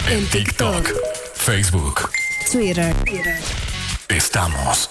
En TikTok, Facebook, Twitter. Estamos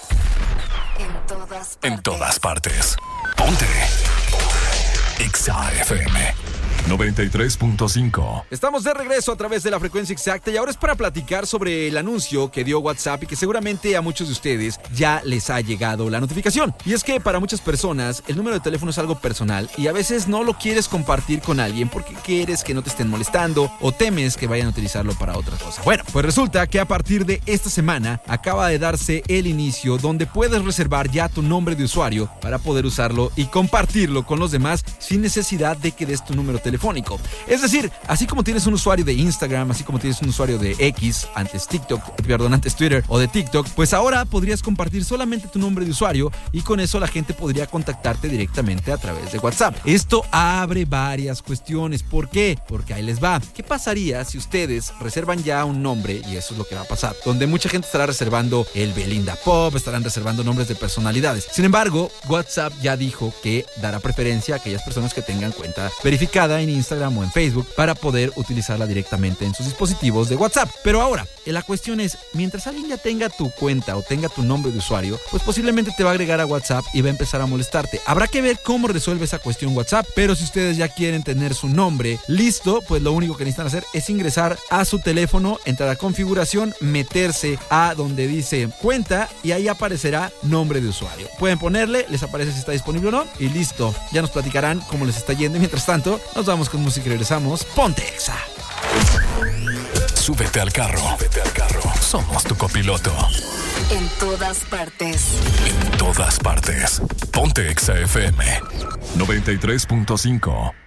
en todas partes. Ponte Exa FM 93.5. Estamos de regreso a través de la frecuencia exacta y ahora es para platicar sobre el anuncio que dio WhatsApp y que seguramente a muchos de ustedes ya les ha llegado la notificación. Y es que para muchas personas el número de teléfono es algo personal y a veces no lo quieres compartir con alguien porque quieres que no te estén molestando o temes que vayan a utilizarlo para otra cosa. Bueno, pues resulta que a partir de esta semana acaba de darse el inicio donde puedes reservar ya tu nombre de usuario para poder usarlo y compartirlo con los demás sin necesidad de que des tu número telefónico. Es decir, así como tienes un usuario de Instagram, así como tienes un usuario de X, antes Twitter o de TikTok, pues ahora podrías compartir solamente tu nombre de usuario y con eso la gente podría contactarte directamente a través de WhatsApp. Esto abre varias cuestiones. ¿Por qué? Porque ahí les va. ¿Qué pasaría si ustedes reservan ya un nombre? Y eso es lo que va a pasar. Donde mucha gente estará reservando el Belinda Pop, estarán reservando nombres de personalidades. Sin embargo, WhatsApp ya dijo que dará preferencia a aquellas personas que tengan cuenta verificada en Instagram o en Facebook para poder utilizarla directamente en sus dispositivos de WhatsApp. Pero ahora, la cuestión es, mientras alguien ya tenga tu cuenta o tenga tu nombre de usuario, pues posiblemente te va a agregar a WhatsApp y va a empezar a molestarte. Habrá que ver cómo resuelve esa cuestión WhatsApp, pero si ustedes ya quieren tener su nombre listo, pues lo único que necesitan hacer es ingresar a su teléfono, entrar a configuración, meterse a donde dice cuenta y ahí aparecerá nombre de usuario. Pueden ponerle, les aparece si está disponible o no y listo. Ya nos platicarán cómo les está yendo y mientras tanto nos vamos con música y regresamos. Ponte Exa. Súbete al carro. Somos tu copiloto. En todas partes. En todas partes. Ponte Exa FM 93.5.